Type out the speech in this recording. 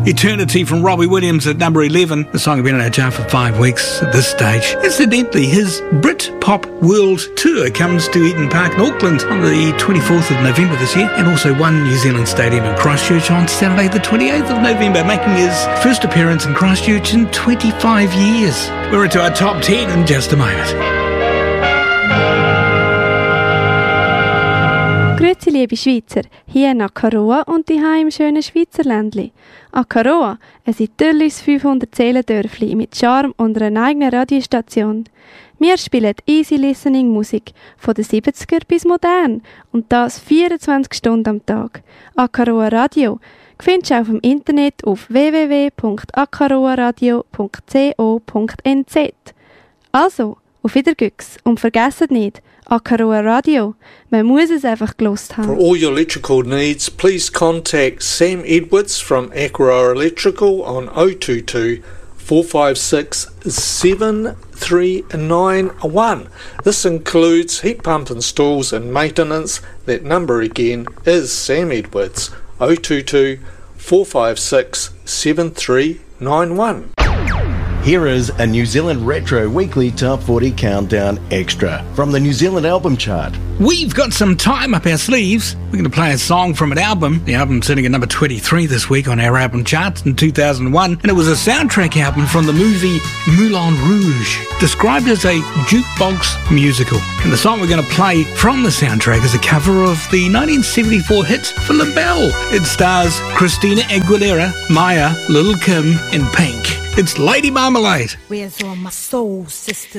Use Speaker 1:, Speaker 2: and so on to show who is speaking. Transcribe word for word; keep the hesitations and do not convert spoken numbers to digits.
Speaker 1: Eternity from Robbie Williams at number eleven. The song has been on our chart for five weeks at this stage. Incidentally, his Britpop World Tour comes to Eden Park in Auckland on the twenty-fourth of November this year, and also One New Zealand Stadium in Christchurch on Saturday the twenty-eighth of November, making his first appearance in Christchurch in twenty-five years. We're into our top ten in just a moment.
Speaker 2: Grüezi, liebe Schweizer, hier in Akaroa und daheim im schönen Schweizerländli. Akaroa, ein idyllisches fünfhundert-Seelen-Dörfli mit Charme und einer eigenen Radiostation. Wir spielen Easy-Listening-Musik, von den siebziger bis modern, und das vierundzwanzig Stunden am Tag. Akaroa Radio findest du auf dem Internet auf w w w punkt akaroaradio punkt co punkt n z. Also, auf Wiedergüchs und vergesst nicht, Akaroa Radio. Man muss es einfach gelost haben.
Speaker 3: For all your electrical needs, please contact Sam Edwards from Akaroa Electrical on oh two two, four five six, seven three nine one. This includes heat pump installs and maintenance. That number again is Sam Edwards, oh two two, four five six, seven three nine one.
Speaker 4: Here is a New Zealand Retro Weekly Top forty Countdown Extra from the New Zealand Album Chart.
Speaker 1: We've got some time up our sleeves. We're going to play a song from an album. The album's sitting at number twenty-three this week on our album charts in two thousand one, and it was a soundtrack album from the movie Moulin Rouge, described as a jukebox musical. And the song we're going to play from the soundtrack is a cover of the nineteen seventy-four hit for La Belle. It stars Christina Aguilera, Maya, Lil' Kim, and Pink. It's Lady Marmalade.
Speaker 5: Where's all my soul sisters?